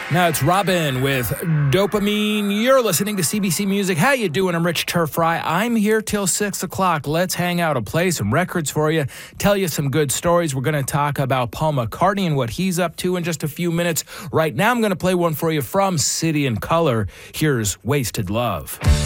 Now it's Robin with Dopamine. You're listening to CBC Music. How you doing? I'm Rich Turfry. I'm here till 6 o'clock. Let's hang out. I'll play some records for you, tell you some good stories. We're going to talk about Paul McCartney and what he's up to in just a few minutes. Right now, I'm going to play one for you from City and Colour. Here's Wasted Love.